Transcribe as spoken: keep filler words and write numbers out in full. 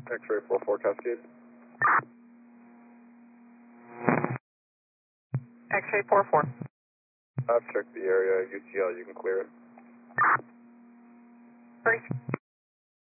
X-ray four four Cascade. X-ray four four. I've checked the area. U T L, you can clear it. Great.